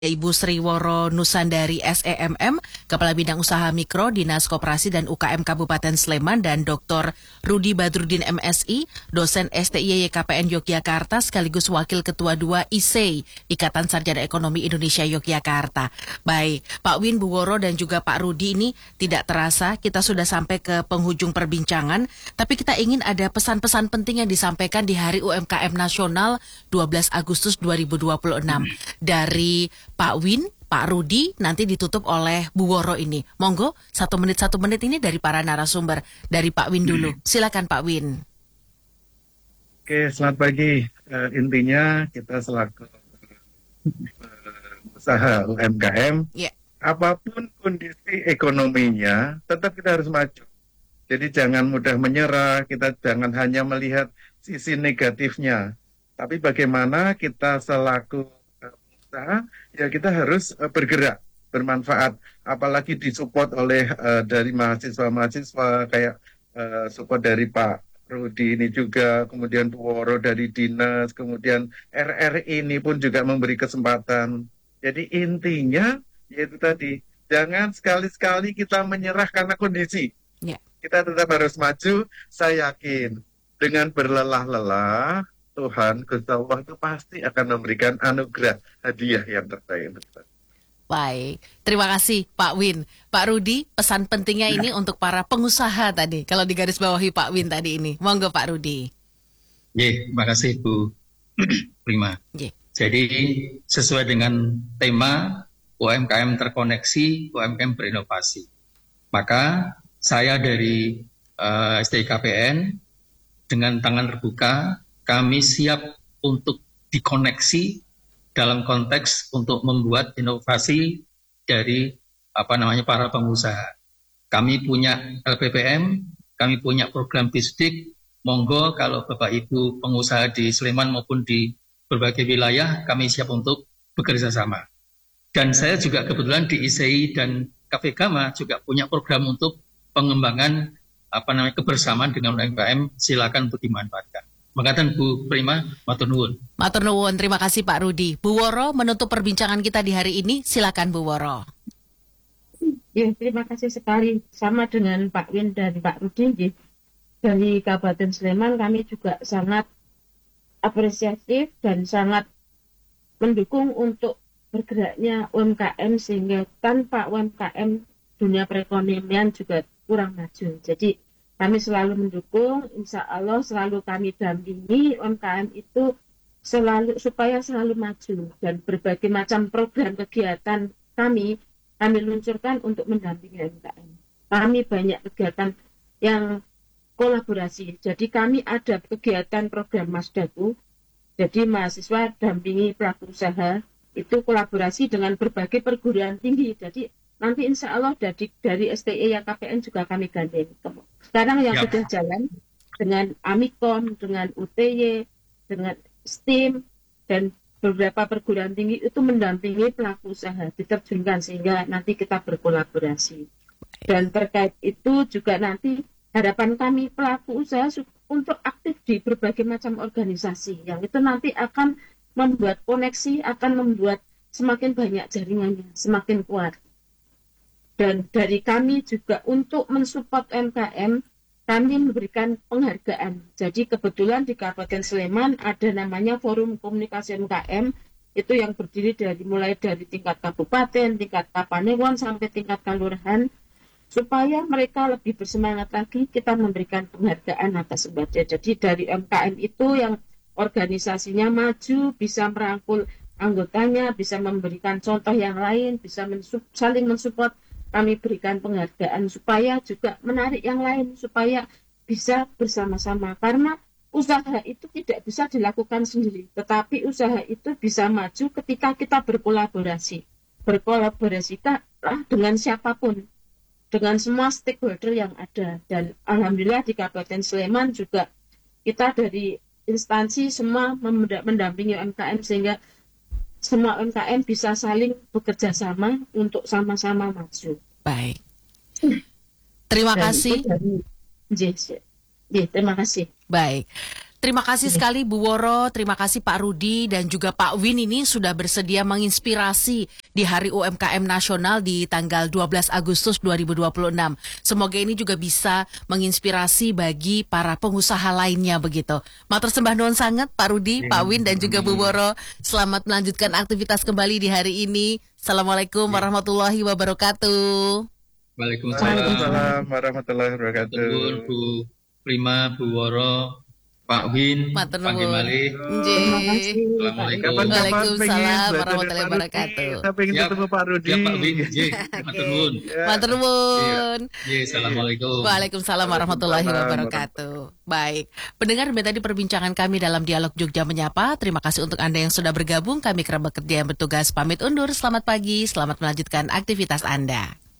Ibu Sriworo Nusandari SEMM, Kepala Bidang Usaha Mikro Dinas Koperasi dan UKM Kabupaten Sleman, dan Dr. Rudi Badrudin MSI, dosen STI YKPN Yogyakarta sekaligus Wakil Ketua 2 ISEI, Ikatan Sarjana Ekonomi Indonesia Yogyakarta. Baik, Pak Win, Bu Woro, dan juga Pak Rudi, ini tidak terasa kita sudah sampai ke penghujung perbincangan, tapi kita ingin ada pesan-pesan penting yang disampaikan di Hari UMKM Nasional 12 Agustus 2026 dari Pak Win, Pak Rudi, nanti ditutup oleh Bu Woro ini. Monggo, 1 menit ini dari para narasumber. Dari Pak Win dulu. Silakan Pak Win. Oke, selamat pagi. Intinya kita selaku usaha UMKM, apapun kondisi ekonominya, tetap kita harus maju. Jadi jangan mudah menyerah, kita jangan hanya melihat sisi negatifnya. Tapi bagaimana kita selaku usaha, ya kita harus bergerak, bermanfaat, apalagi disupport oleh dari mahasiswa-mahasiswa kayak support dari Pak Rudi ini juga, kemudian Bu Woro dari dinas, kemudian RRI ini pun juga memberi kesempatan. Jadi intinya yaitu tadi, jangan sekali-sekali kita menyerah karena kondisi. Kita tetap harus maju. Saya yakin dengan berlelah-lelah Tuhan, Gusti Allah itu pasti akan memberikan anugerah hadiah yang terbaik. Baik, terima kasih Pak Win. Pak Rudi, pesan pentingnya ini untuk para pengusaha tadi, kalau digarisbawahi Pak Win tadi ini. Monggo Pak Rudi. Terima kasih Bu Prima. Jadi sesuai dengan tema UMKM terkoneksi, UMKM berinovasi. Maka saya dari STIKPN dengan tangan terbuka, kami siap untuk dikoneksi dalam konteks untuk membuat inovasi dari para pengusaha. Kami punya LPPM, kami punya program BISDIK. Monggo kalau Bapak Ibu pengusaha di Sleman maupun di berbagai wilayah, kami siap untuk bekerja sama. Dan saya juga kebetulan di ISEI dan Cafe Gama juga punya program untuk pengembangan kebersamaan dengan UMKM. Silakan untuk dimanfaatkan. Makatan Bu Prima, matur nuwun. Matur nuwun, terima kasih Pak Rudi. Bu Woro, menutup perbincangan kita di hari ini, silakan Bu Woro. Ya, terima kasih sekali. Sama dengan Pak Win dan Pak Rudi, dari Kabupaten Sleman kami juga sangat apresiatif dan sangat mendukung untuk bergeraknya UMKM, sehingga tanpa UMKM dunia perekonomian juga kurang maju. Jadi kami selalu mendukung, insya Allah selalu kami dampingi UMKM itu supaya selalu maju, dan berbagai macam program kegiatan kami luncurkan untuk mendampingi UMKM. Kami banyak kegiatan yang kolaborasi. Jadi kami ada kegiatan program Masdaku, jadi mahasiswa dampingi pelaku usaha, itu kolaborasi dengan berbagai perguruan tinggi. Jadi nanti insya Allah dari STI YKPN juga kami gandeng. Sekarang yang sudah jalan dengan Amikom, dengan UTY, dengan STEAM, dan beberapa perguruan tinggi itu mendampingi pelaku usaha, diterjunkan sehingga nanti kita berkolaborasi. Dan terkait itu juga nanti harapan kami pelaku usaha untuk aktif di berbagai macam organisasi, yang itu nanti akan membuat koneksi, akan membuat semakin banyak jaringannya, semakin kuat. Dan dari kami juga untuk mensupport UMKM, kami memberikan penghargaan. Jadi kebetulan di Kabupaten Sleman ada namanya Forum Komunikasi UMKM, itu yang berdiri mulai dari tingkat kabupaten, tingkat kapanewon, sampai tingkat kelurahan. Supaya mereka lebih bersemangat lagi, kita memberikan penghargaan atas sebabnya. Jadi dari UMKM itu yang organisasinya maju, bisa merangkul anggotanya, bisa memberikan contoh yang lain, bisa saling mensupport, kami berikan penghargaan supaya juga menarik yang lain, supaya bisa bersama-sama. Karena usaha itu tidak bisa dilakukan sendiri, tetapi usaha itu bisa maju ketika kita berkolaborasi. Berkolaborasilah dengan siapapun, dengan semua stakeholder yang ada. Dan alhamdulillah di Kabupaten Sleman juga kita dari instansi semua mendampingi UMKM, sehingga semua UMKM bisa saling bekerja sama untuk sama-sama maju. Baik. Terima kasih. Terima kasih. Baik. Terima kasih sekali Bu Woro, terima kasih Pak Rudi dan juga Pak Win ini sudah bersedia menginspirasi di Hari UMKM Nasional di tanggal 12 Agustus 2026. Semoga ini juga bisa menginspirasi bagi para pengusaha lainnya begitu. Matur sembah nuwun sangat Pak Rudi, Pak Win dan juga Bu Woro. Selamat melanjutkan aktivitas kembali di hari ini. Assalamualaikum warahmatullahi wabarakatuh. Waalaikumsalam warahmatullahi wabarakatuh. Bu Prima, Bu Woro, Pak Win, Pak Gemali. Assalamualaikum. Waalaikumsalam warahmatullahi wabarakatuh. Saya pengen ketemu Pak Rudi. Ya Pak Win, matur nuwun. Matur nuwun. Assalamualaikum. Waalaikumsalam warahmatullahi wabarakatuh. Baik, pendengar tadi perbincangan kami dalam dialog Jogja Menyapa. Terima kasih untuk Anda yang sudah bergabung. Kami kerabat kerja yang bertugas pamit undur. Selamat pagi, selamat melanjutkan aktivitas Anda.